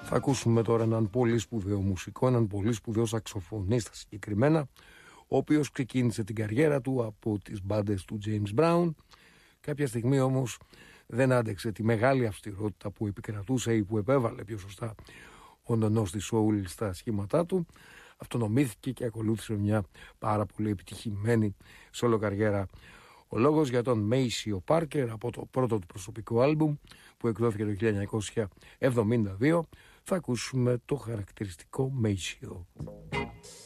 Θα ακούσουμε τώρα έναν πολύ σπουδαίο μουσικό, έναν πολύ σπουδαίο σαξοφωνίστα συγκεκριμένα, ο οποίος ξεκίνησε την καριέρα του από τις μπάντες του James Brown. Κάποια στιγμή όμως δεν άντεξε τη μεγάλη αυστηρότητα που επικρατούσε ή που επέβαλε πιο σωστά ο νονός της soul στα σχήματά του. Αυτονομήθηκε και ακολούθησε μια πάρα πολύ επιτυχημένη solo καριέρα. Ο λόγος για τον Maceo Parker από το πρώτο του προσωπικό άλμπουμ που εκδόθηκε το 1972. Θα ακούσουμε το χαρακτηριστικό Maceo.